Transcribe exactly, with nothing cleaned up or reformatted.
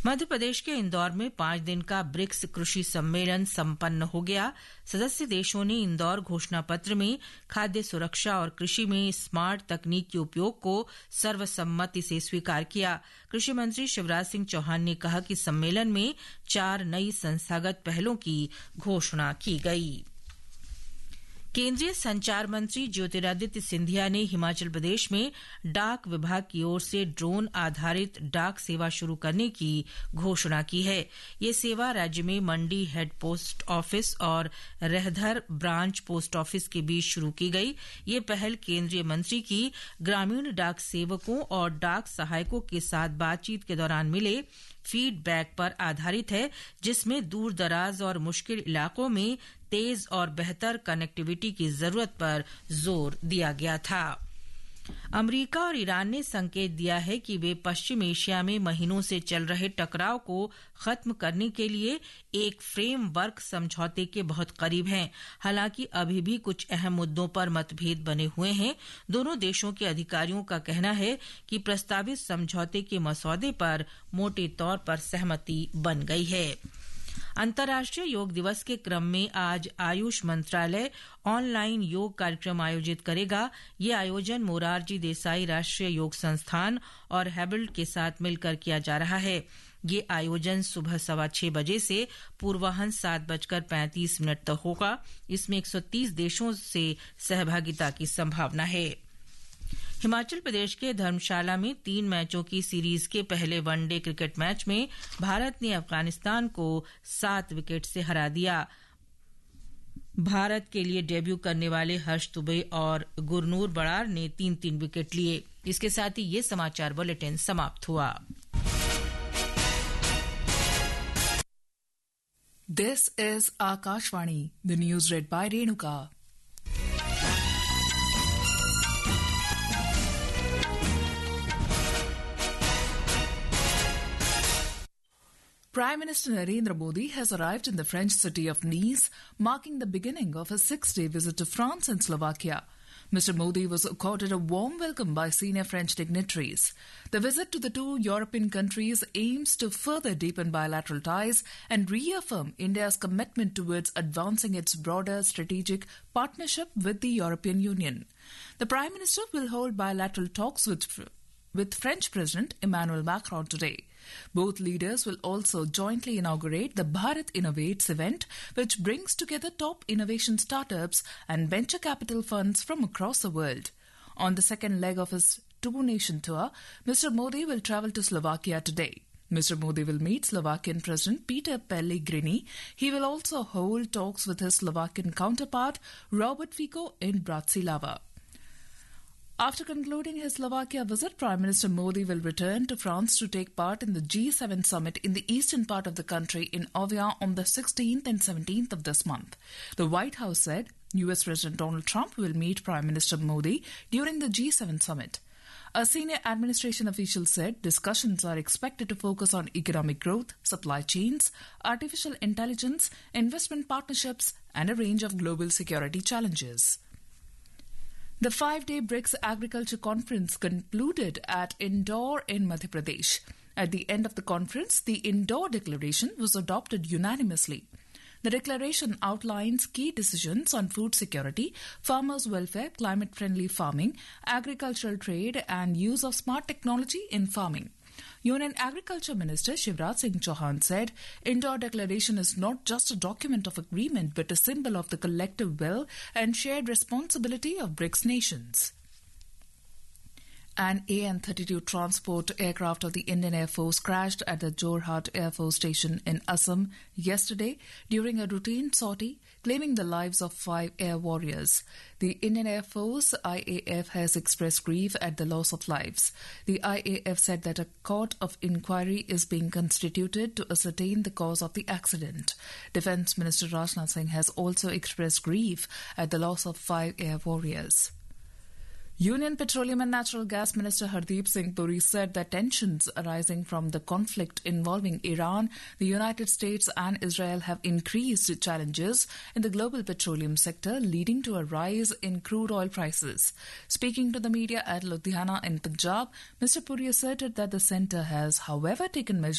मध्य प्रदेश के इंदौर में पांच दिन का ब्रिक्स कृषि सम्मेलन संपन्न हो गया। सदस्य देशों ने इंदौर घोषणा पत्र में खाद्य सुरक्षा और कृषि में स्मार्ट तकनीक के उपयोग को सर्वसम्मति से स्वीकार किया। कृषि मंत्री शिवराज सिंह चौहान ने कहा कि सम्मेलन में चार नई संस्थागत पहलों की घोषणा की गई। केंद्रीय संचार मंत्री ज्योतिरादित्य सिंधिया ने हिमाचल प्रदेश में डाक विभाग की ओर से ड्रोन आधारित डाक सेवा शुरू करने की घोषणा की है। ये सेवा राज्य में मंडी हेड पोस्ट ऑफिस और रहधर ब्रांच पोस्ट ऑफिस के बीच शुरू की गई। ये पहल केंद्रीय मंत्री की ग्रामीण डाक सेवकों और डाक सहायकों के साथ बातचीत के दौरान मिले फीडबैक पर आधारित है, जिसमें दूर दराज और मुश्किल इलाकों में तेज और बेहतर कनेक्टिविटी की जरूरत पर जोर दिया गया था। अमेरिका और ईरान ने संकेत दिया है कि वे पश्चिम एशिया में महीनों से चल रहे टकराव को खत्म करने के लिए एक फ्रेमवर्क समझौते के बहुत करीब हैं। हालांकि अभी भी कुछ अहम मुद्दों पर मतभेद बने हुए हैं। दोनों देशों के अधिकारियों का कहना है कि प्रस्तावित समझौते के मसौदे पर मोटे तौर पर सहमति बन गई है। अंतर्राष्ट्रीय योग दिवस के क्रम में आज आयुष मंत्रालय ऑनलाइन योग कार्यक्रम आयोजित करेगा। ये आयोजन मोरारजी देसाई राष्ट्रीय योग संस्थान और हैबिल्ट के साथ मिलकर किया जा रहा है। ये आयोजन सुबह सवा छह बजे से पूर्वाह्न सात बजकर पैंतीस मिनट तक होगा। इसमें एक सौ तीस देशों से सहभागिता की संभावना है। हिमाचल प्रदेश के धर्मशाला में तीन मैचों की सीरीज के पहले वनडे क्रिकेट मैच में भारत ने अफगानिस्तान को सात विकेट से हरा दिया। भारत के लिए डेब्यू करने वाले हर्ष दुबे और गुरनूर बरार ने तीन तीन विकेट लिए। इसके साथ ही ये समाचार बुलेटिन समाप्त हुआ। This is Akashvani, the news red bye Renuka. Prime Minister Narendra Modi has arrived in the French city of Nice, marking the beginning of his six-day visit to France and Slovakia. Mister Modi was accorded a warm welcome by senior French dignitaries. The visit to the two European countries aims to further deepen bilateral ties and reaffirm India's commitment towards advancing its broader strategic partnership with the European Union. The Prime Minister will hold bilateral talks with with French President Emmanuel Macron today. Both leaders will also jointly inaugurate the Bharat Innovates event, which brings together top innovation startups and venture capital funds from across the world. On the second leg of his two-nation tour, Mister Modi will travel to Slovakia today. Mister Modi will meet Slovakian President Peter Pellegrini. He will also hold talks with his Slovakian counterpart, Robert Fico, in Bratislava. After concluding his Slovakia visit, Prime Minister Modi will return to France to take part in the G seven summit in the eastern part of the country in Evian on the sixteenth and seventeenth of this month. The White House said U S President Donald Trump will meet Prime Minister Modi during the G seven summit. A senior administration official said discussions are expected to focus on economic growth, supply chains, artificial intelligence, investment partnerships, and a range of global security challenges. The five-day BRICS Agriculture Conference concluded at Indore in Madhya Pradesh. At the end of the conference, the Indore Declaration was adopted unanimously. The declaration outlines key decisions on food security, farmers' welfare, climate-friendly farming, agricultural trade, and use of smart technology in farming. Union Agriculture Minister Shivraj Singh Chauhan said, Indore Declaration is not just a document of agreement but a symbol of the collective will and shared responsibility of BRICS nations. An A N thirty-two transport aircraft of the Indian Air Force crashed at the Jorhat Air Force Station in Assam yesterday during a routine sortie, claiming the lives of five air warriors. The Indian Air Force, I A F, has expressed grief at the loss of lives. The I A F said that a court of inquiry is being constituted to ascertain the cause of the accident. Defence Minister Rajnath Singh has also expressed grief at the loss of five air warriors. Union Petroleum and Natural Gas Minister Hardeep Singh Puri said that tensions arising from the conflict involving Iran, the United States and Israel have increased challenges in the global petroleum sector, leading to a rise in crude oil prices. Speaking to the media at Ludhiana in Punjab, Mister Puri asserted that the centre has, however, taken measures